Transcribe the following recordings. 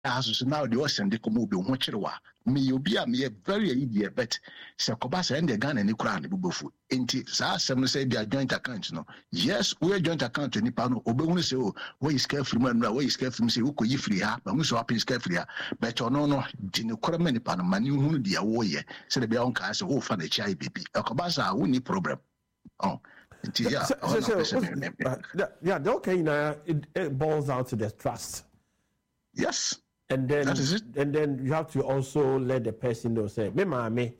as now the send the come be wonchirwa me obi a me very easy but se koba say the Ghana ni kura na bubofu enti sa asem say be joint account no yes we joint account ni pa no obehunu say oh we is careful man we is careful say we koyi free ha but we so happy is careful ha but ono no di ne kura mani pa no mani hunu dia wo ye say the be on ka say wo fa na chi bibi koba say we ni problem yeah, okay, now it boils down to the trust. Yes. And then you have to also let the person know say, me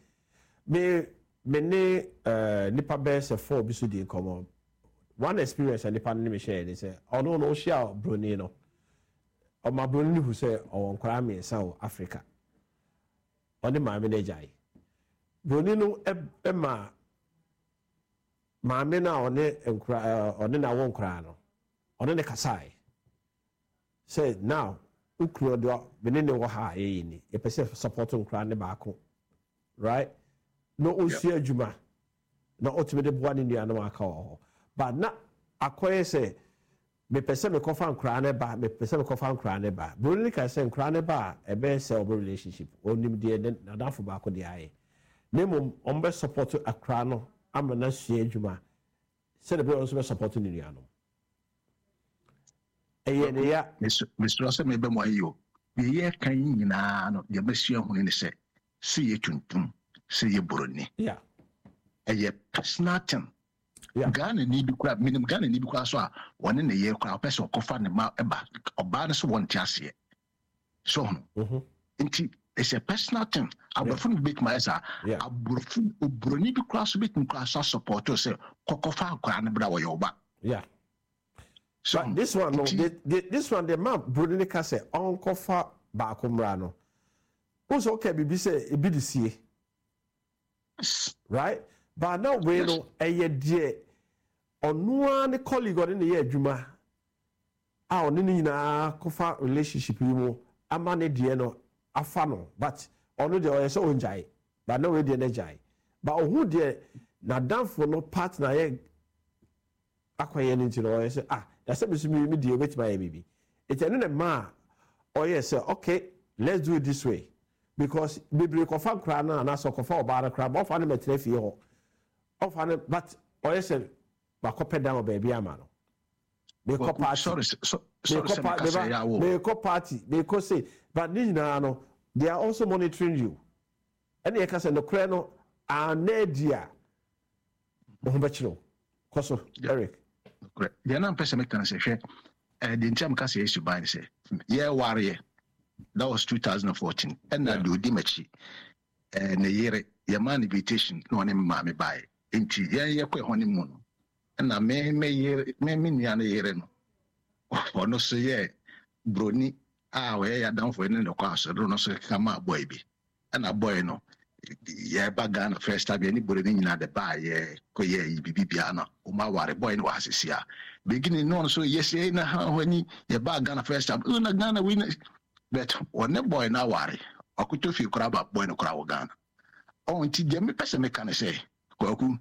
nipa best for bisu di come. One experience and nipa me share they say, oh no share Brunei no. Or my Brunei who say on kwara me South Africa. On the maame na jai. Brunei no Emma maame na one na won kra no one ne kasai say now ukro do bene ne wo ha ni e pese support nkra ne baako right no osi adwuma na otimede boa ne nua no aka ho but na akoye say me pese me kofa nkra ne ba me pese me kofa nkra ne ba bro ka say nkra ne ba e be say obo relationship onim de na dafo baako de aye ne mom ombe support akra no I'm not seeing Juma. Said the also supporting the Yano. Yeah, Mr. Russell, maybe more you. The year can no, the Monsieur when they say, see you tuntum, see you Bruni. Yeah. A year personatum. Ghana need to grab minimum Ghana need to cross one in a year crowd person or cofan the mouth about or banners one chassis. So, it's a personal thing. I will fully make my answer. I will Bruni be cross bit and cross support to say, Cocofa, Cranabra, Yoba. Yeah. So this one, no, this one, the map Bruni can say, Uncle Fa Bacumrano. Also, okay, be say, a BDC. Right? But now, we know a year dear on one colleague got in the year, Juma. Our Nina Kofa relationship, you know, a man, dear no. Afano, but ono de oye so onjai, but no we de nejai. But who de na dan for no partner ye akwaye nti no oye say that's me de wait my baby. It eno na ma oye say okay, let's do it this way because bibre ko fa kra na so ko fa oba na kra bo fa na metre fie ho. Ofane but oye say ba ko peda o baby ama no. They call party. They call party. They call say, but they are also monitoring you. And they can say the crano are nedia. Mohambachino. Koso, Eric. Correct. The other person can say, the interim case is to buy say, yeah, warrior. That was 2014. And I do Dimachi. And the year, your man invitation, no one mammy buy. Into yeah, honeymoon. Na me nyane yere no ono so ye broni we ya down for any no kwaso no so kama boy bi na boy no ye ba Ghana first time any broni nyina de ba ye ko ye bibia na o ma ware boy no asisia beginning no so yes na hwani ye ba Ghana first time na Ghana we but one boy na ware akuto fi kura ba boy no kura wo Ghana on ti de me pese me kan say kwaku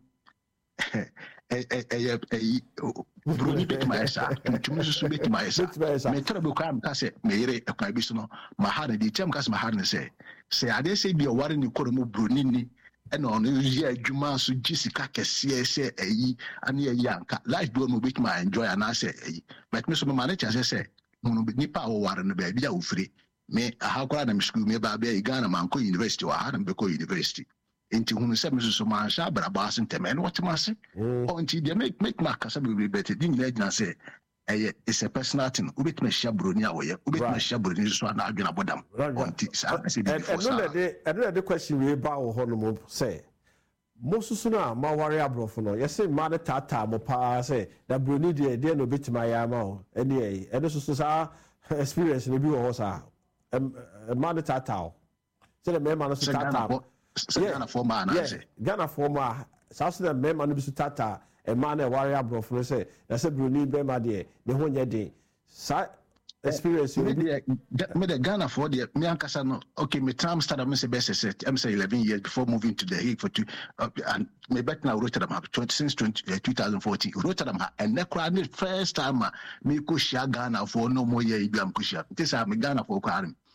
Bruni bit my sa, to Mrs. bit my sa. Me terrible crime, Cassie, Mayre, a Cabisno, Mahana, the Chamcas Mahana say, I dare say be a warren you call Brunini, and on Usia Jumasu Jessica Cassia, and ye young life don't make my enjoy and I say, but Mr. Manager, as I say, Nipa or warren baby, you free. Me, how grand I'm school me by Ghana Manco University or Haran Beko University. Into whom seven so much, but a bass and temen, what must say? Oh, until they make my Casabu be better, didn't let me say, it's a personal thing. Ubit me Shabrunia way, Ubit me Shabrunia, so I'm not going to them. Another question we bow Honomo say. Most sooner, my warrior brofono, yes, say, Mother Tata, Mopa say, that Bruni dear no bit my amo, and this is our experience in the view of us. Mother Tata. Say the man of Tata. Ghana former, Ghana former. South Sudan member no bisu tata. A man a warrior bro for say. That's a Bruni bema de. The whole day. Experience. Me the Ghana for the me ankasa no. Okay, me time started. Me say best set. I'm say 11 years before moving to the Hague for two. And me back now Rotterdam have since 2014. Rotterdam and the first time me go share Ghana for no more year. I'm go share. This is me Ghana for Karim.